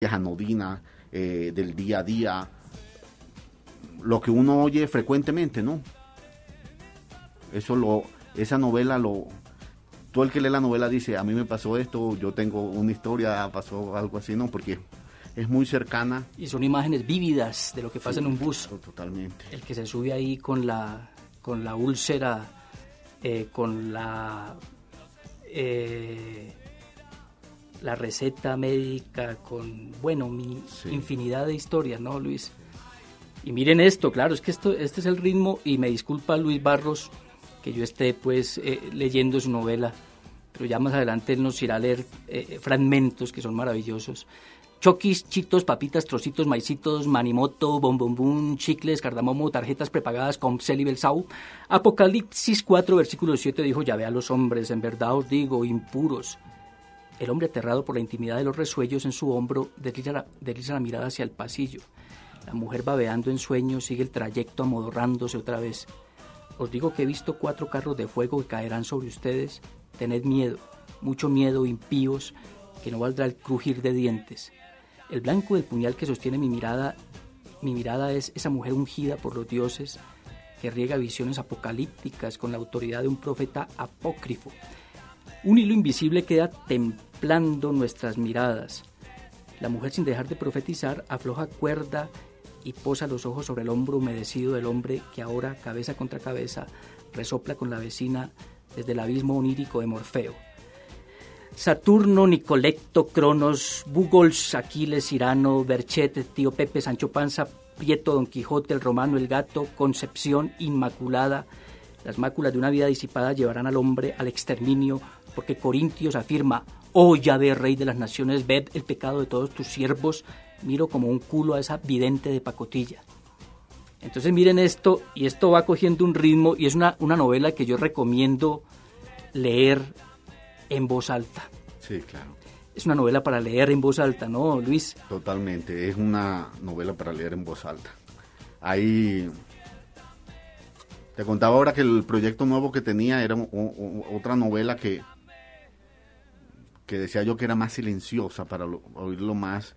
anodinas del día a día, lo que uno oye frecuentemente, ¿no? Esa novela, todo el que lee la novela dice, a mí me pasó esto, yo tengo una historia, pasó algo así, ¿no? Porque es muy cercana. Y son imágenes vívidas de lo que pasa en un bus. Totalmente. El que se sube ahí con la úlcera, con la receta médica, con, infinidad de historias, ¿no, Luis? Y miren esto, claro, es que este es el ritmo, y me disculpa Luis Barros que yo esté leyendo su novela, pero ya más adelante él nos irá a leer fragmentos que son maravillosos. Choquis, chitos, papitas, trocitos, maicitos, manimoto, bombombún, chicles, cardamomo, tarjetas prepagadas con Celi Belsau. Apocalipsis 4, versículo 7 dijo: Yahvé a los hombres, en verdad os digo, impuros. El hombre, aterrado por la intimidad de los resuellos en su hombro, desliza la mirada hacia el pasillo. La mujer, babeando en sueños, sigue el trayecto amodorrándose otra vez. Os digo que he visto 4 carros de fuego que caerán sobre ustedes. Tened miedo, mucho miedo, impíos, que no valdrá el crujir de dientes. El blanco del puñal que sostiene mi mirada es esa mujer ungida por los dioses, que riega visiones apocalípticas con la autoridad de un profeta apócrifo. Un hilo invisible queda templando nuestras miradas. La mujer, sin dejar de profetizar, afloja cuerda y posa los ojos sobre el hombro humedecido del hombre que ahora, cabeza contra cabeza, resopla con la vecina desde el abismo onírico de Morfeo. Saturno, Nicolecto, Cronos, Bugols, Aquiles, Cirano, Berchet, Tío Pepe, Sancho Panza, Prieto, Don Quijote, el Romano, el Gato, Concepción, Inmaculada. Las máculas de una vida disipada llevarán al hombre al exterminio, porque Corintios afirma: oh Yahvé, Rey de las naciones, ved el pecado de todos tus siervos, miro como un culo a esa vidente de pacotilla. Entonces miren esto, y esto va cogiendo un ritmo, y es una novela que yo recomiendo leer en voz alta. Sí, claro. Es una novela para leer en voz alta, ¿no, Luis? Totalmente, es una novela para leer en voz alta. Ahí te contaba ahora que el proyecto nuevo que tenía era otra novela que decía yo que era más silenciosa para oírlo más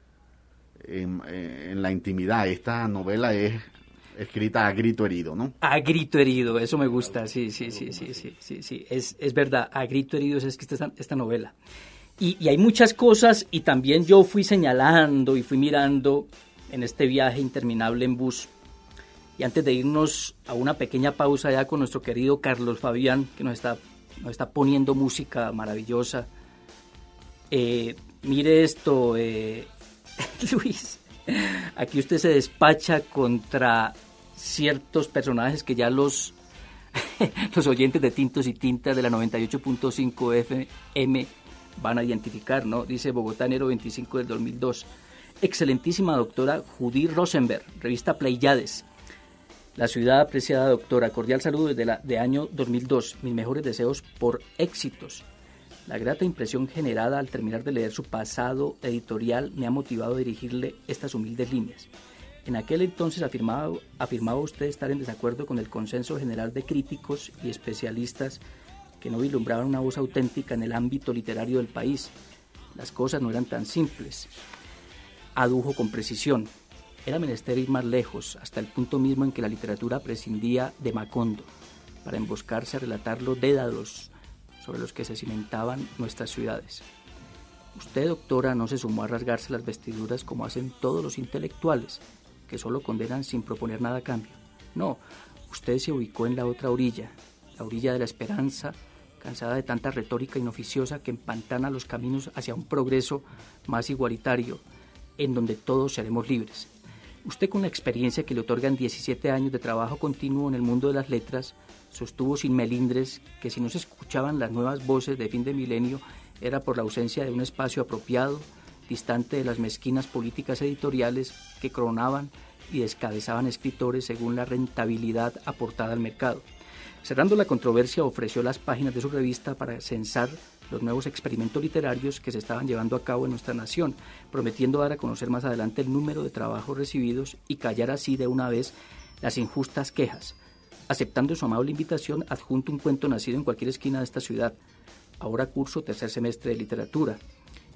en la intimidad. Esta novela es escrita a grito herido, ¿no? A grito herido, eso me gusta, sí, es verdad, a grito herido es escrita esta novela. Y hay muchas cosas, y también yo fui señalando y fui mirando en este viaje interminable en bus. Y antes de irnos a una pequeña pausa ya con nuestro querido Carlos Fabián, que nos está poniendo música maravillosa. Mire esto, Luis, aquí usted se despacha contra ciertos personajes que ya los oyentes de Tintos y Tintas de la 98.5 FM van a identificar, ¿no? Dice Bogotá, enero 25 del 2002. Excelentísima doctora Judy Rosenberg, revista Pleiades. La ciudad, apreciada doctora, cordial saludo desde de año 2002. Mis mejores deseos por éxitos. La grata impresión generada al terminar de leer su pasado editorial me ha motivado a dirigirle estas humildes líneas. En aquel entonces afirmaba usted estar en desacuerdo con el consenso general de críticos y especialistas que no vislumbraban una voz auténtica en el ámbito literario del país. Las cosas no eran tan simples. Adujo con precisión. Era menester ir más lejos, hasta el punto mismo en que la literatura prescindía de Macondo, para emboscarse a relatar los dédalos sobre los que se cimentaban nuestras ciudades. Usted, doctora, no se sumó a rasgarse las vestiduras como hacen todos los intelectuales, que solo condenan sin proponer nada a cambio. No, usted se ubicó en la otra orilla, la orilla de la esperanza, cansada de tanta retórica inoficiosa que empantana los caminos hacia un progreso más igualitario, en donde todos seremos libres. Usted, con la experiencia que le otorgan 17 años de trabajo continuo en el mundo de las letras, sostuvo sin melindres que si no se escuchaban las nuevas voces de fin de milenio era por la ausencia de un espacio apropiado, distante de las mezquinas políticas editoriales que coronaban y descabezaban escritores según la rentabilidad aportada al mercado. Cerrando la controversia, ofreció las páginas de su revista para censar los nuevos experimentos literarios que se estaban llevando a cabo en nuestra nación, prometiendo dar a conocer más adelante el número de trabajos recibidos y callar así de una vez las injustas quejas. Aceptando su amable invitación, adjunto un cuento nacido en cualquier esquina de esta ciudad. Ahora curso tercer semestre de literatura.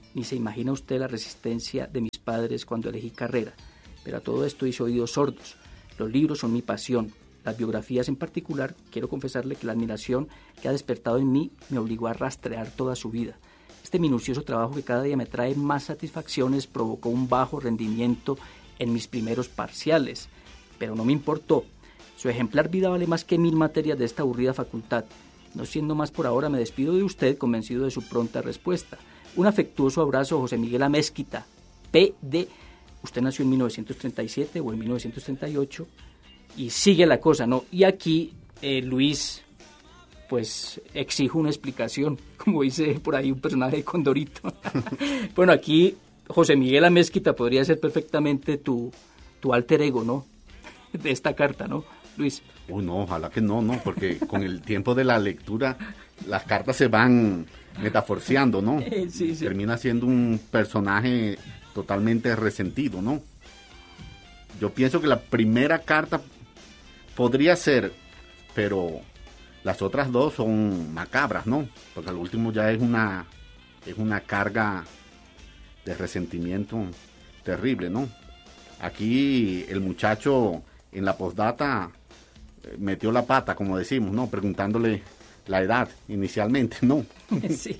Ni se imagina usted la resistencia de mis padres cuando elegí carrera. Pero a todo esto hice oídos sordos. Los libros son mi pasión. Las biografías en particular, quiero confesarle que la admiración que ha despertado en mí me obligó a rastrear toda su vida. Este minucioso trabajo que cada día me trae más satisfacciones provocó un bajo rendimiento en mis primeros parciales, pero no me importó. Su ejemplar vida vale más que 1000 materias de esta aburrida facultad. No siendo más por ahora, me despido de usted convencido de su pronta respuesta. Un afectuoso abrazo, José Miguel Amézquita, P.D. Usted nació en 1937 o en 1938 y sigue la cosa, ¿no? Y aquí, Luis, pues exijo una explicación, como dice por ahí un personaje de Condorito. Bueno, aquí José Miguel Amézquita podría ser perfectamente tu alter ego, ¿no? De esta carta, ¿no, Luis? Uy, no, ojalá que no, porque con el tiempo de la lectura las cartas se van metaforciando, ¿no? Sí. Termina siendo un personaje totalmente resentido, ¿no? Yo pienso que la primera carta podría ser, pero las otras dos son macabras, ¿no? Porque al último ya es una carga de resentimiento terrible, ¿no? Aquí el muchacho en la postdata metió la pata, como decimos, ¿no? Preguntándole la edad inicialmente, ¿no? Sí.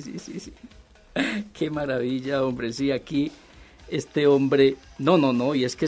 Qué maravilla, hombre. Sí, aquí este hombre... No, y es que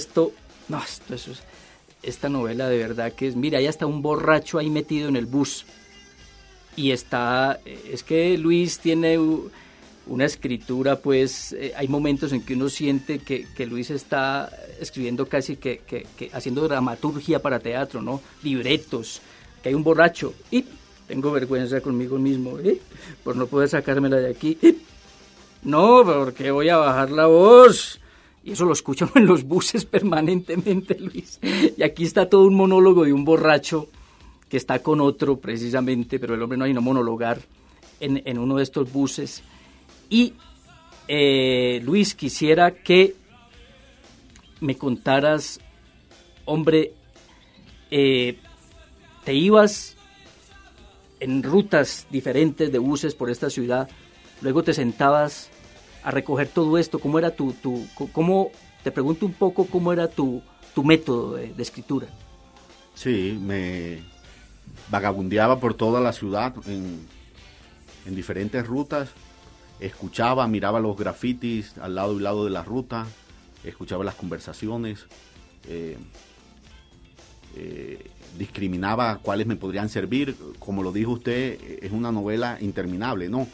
esta novela de verdad que es... Mira, hay hasta un borracho ahí metido en el bus. Y es que Luis tiene una escritura, pues, hay momentos en que uno siente que Luis está escribiendo casi que haciendo dramaturgia para teatro, ¿no? Libretos, que hay un borracho, y tengo vergüenza conmigo mismo, por no poder sacármela de aquí, no, porque voy a bajar la voz, y eso lo escuchan en los buses permanentemente, Luis, y aquí está todo un monólogo de un borracho que está con otro precisamente, pero el hombre no hay no monologar en uno de estos buses. Y Luis, quisiera que me contaras, hombre, te ibas en rutas diferentes de buses por esta ciudad, luego te sentabas a recoger todo esto. ¿Cómo era te pregunto un poco cómo era tu método de escritura? Sí, me vagabundeaba por toda la ciudad en diferentes rutas. Escuchaba, miraba los grafitis al lado y lado de la ruta, escuchaba las conversaciones, discriminaba cuáles me podrían servir. Como lo dijo usted, es una novela interminable, ¿no?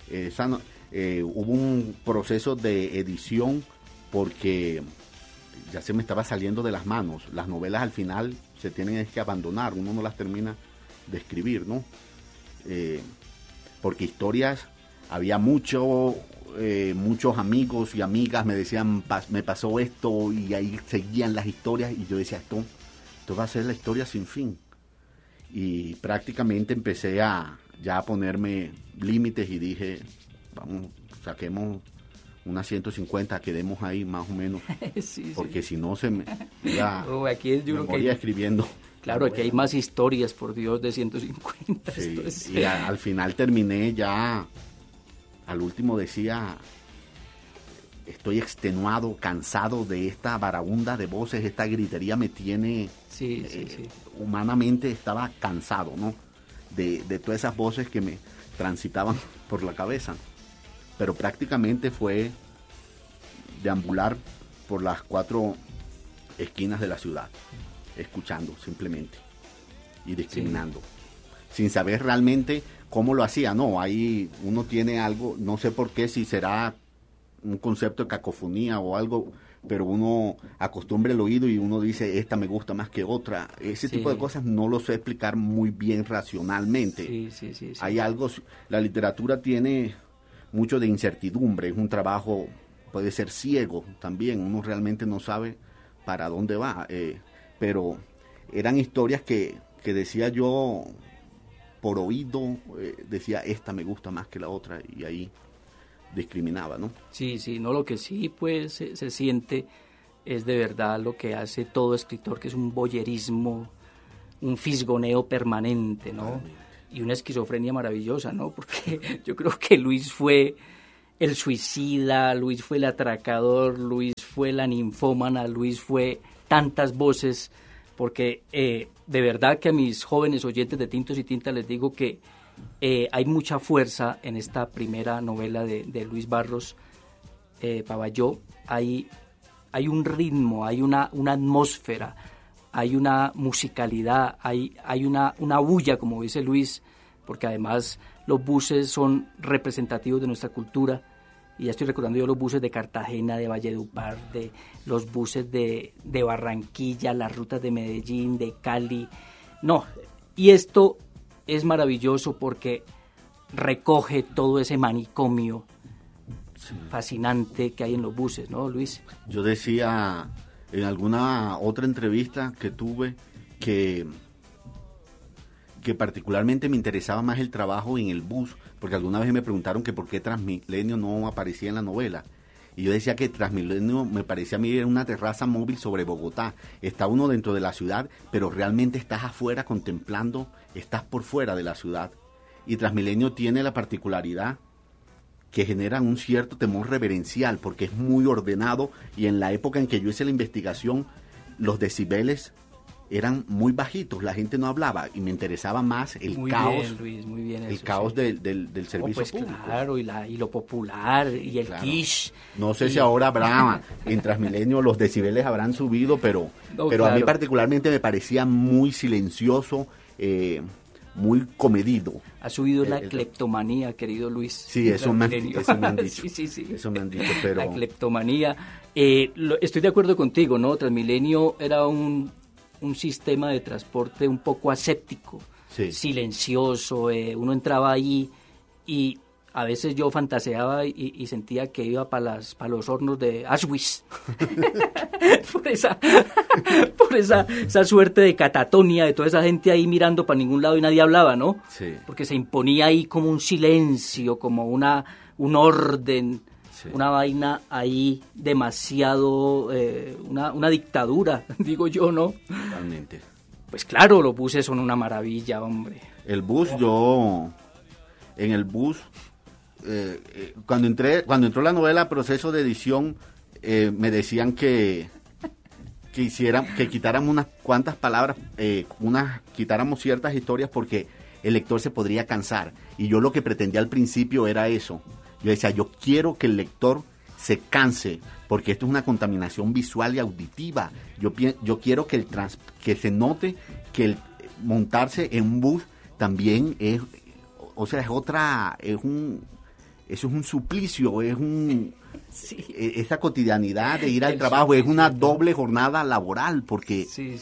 Hubo un proceso de edición porque ya se me estaba saliendo de las manos. Las novelas al final se tienen que abandonar, uno no las termina de escribir, ¿no? Porque historias... Había muchos amigos y amigas me decían, me pasó esto, y ahí seguían las historias, y yo decía, esto va a ser la historia sin fin. Y prácticamente empecé ya a ponerme límites y dije, vamos, saquemos unas 150, quedemos ahí más o menos, porque si no se me iba moría escribiendo. Claro, aquí hay más historias, por Dios, de 150. Sí, y al final terminé ya... Al último decía, estoy extenuado, cansado de esta varaunda de voces, esta gritería me tiene... Sí. Humanamente estaba cansado, ¿no? De todas esas voces que me transitaban por la cabeza. Pero prácticamente fue deambular por las 4 esquinas de la ciudad, escuchando simplemente y discriminando, sin saber realmente... ¿Cómo lo hacía? No, ahí uno tiene algo, no sé por qué, si será un concepto de cacofonía o algo, pero uno acostumbra el oído y uno dice, esta me gusta más que otra. Ese tipo de cosas no lo sé explicar muy bien racionalmente. Sí. Hay algo, la literatura tiene mucho de incertidumbre, es un trabajo, puede ser ciego también, uno realmente no sabe para dónde va, pero eran historias que decía yo... por oído, decía, esta me gusta más que la otra, y ahí discriminaba, ¿no? Sí, no, lo que sí, pues, se siente es de verdad lo que hace todo escritor, que es un voyerismo, un fisgoneo permanente, ¿no? Y una esquizofrenia maravillosa, ¿no? Porque yo creo que Luis fue el suicida, Luis fue el atracador, Luis fue la ninfómana, Luis fue tantas voces, porque de verdad que a mis jóvenes oyentes de Tintos y Tintas les digo que hay mucha fuerza en esta primera novela de Luis Barros, Pavalló. Hay un ritmo, hay una atmósfera, hay una musicalidad, hay una bulla, como dice Luis, porque además los buses son representativos de nuestra cultura. Y ya estoy recordando yo los buses de Cartagena, de Valledupar, de los buses de Barranquilla, las rutas de Medellín, de Cali. No, y esto es maravilloso porque recoge todo ese manicomio fascinante que hay en los buses, ¿no, Luis? Yo decía en alguna otra entrevista que tuve que particularmente me interesaba más el trabajo en el bus, porque alguna vez me preguntaron que por qué Transmilenio no aparecía en la novela. Y yo decía que Transmilenio me parecía a mí era una terraza móvil sobre Bogotá. Está uno dentro de la ciudad, pero realmente estás afuera contemplando, estás por fuera de la ciudad. Y Transmilenio tiene la particularidad que genera un cierto temor reverencial, porque es muy ordenado, y en la época en que yo hice la investigación, los decibeles eran muy bajitos, la gente no hablaba, y me interesaba más el muy caos, bien, Luis, muy bien el eso, caos sí. del servicio pues público. Claro, y lo popular, y el Claro. quiche. No sé si ahora habrá, en Transmilenio los decibeles habrán subido, pero a mí claro. particularmente me parecía muy silencioso, muy comedido. Ha subido la cleptomanía, querido Luis. Sí, eso me han dicho. Sí. Eso me han dicho, pero... La cleptomanía. Estoy de acuerdo contigo, ¿no? Transmilenio era un sistema de transporte un poco aséptico, Sí. silencioso. Uno entraba ahí y a veces yo fantaseaba y sentía que iba para los hornos de Auschwitz. por esa suerte de catatonia de toda esa gente ahí mirando para ningún lado y nadie hablaba, ¿no? Sí. Porque se imponía ahí como un silencio, como un orden, sí. Una vaina ahí demasiado, una dictadura, digo yo, ¿no? Totalmente. Pues claro, los buses son una maravilla, hombre. El bus, en el bus, cuando entró la novela Proceso de Edición, me decían que quitáramos unas cuantas palabras, quitáramos ciertas historias porque el lector se podría cansar. Y yo lo que pretendía al principio era eso. Yo decía, yo quiero que el lector se canse, porque esto es una contaminación visual y auditiva. Yo quiero que se note que el montarse en un bus también es, o sea, eso es un suplicio, sí. Esa cotidianidad de ir al trabajo, es una doble jornada laboral, porque sí.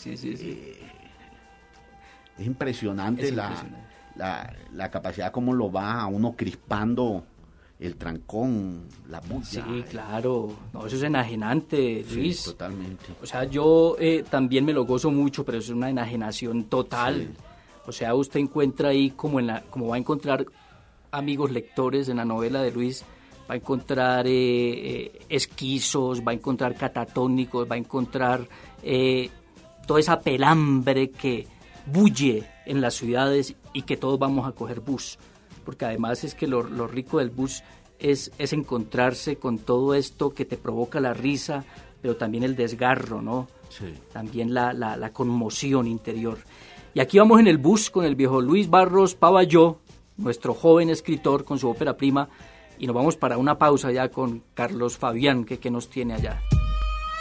Es impresionante, la capacidad como lo va a uno crispando el trancón, la bulla. Sí, claro. No, eso es enajenante, Luis. Sí, totalmente. O sea, yo también me lo gozo mucho, pero es una enajenación total. Sí. O sea, usted encuentra ahí como va a encontrar amigos lectores en la novela de Luis, va a encontrar esquizos, va a encontrar catatónicos, va a encontrar toda esa pelambre que bulle en las ciudades y que todos vamos a coger bus. Porque además es que lo rico del bus es encontrarse con todo esto que te provoca la risa, pero también el desgarro, ¿no? Sí. También la conmoción interior. Y aquí vamos en el bus con el viejo Luis Barros Pavalló, nuestro joven escritor con su ópera prima, y nos vamos para una pausa ya con Carlos Fabián, que nos tiene allá.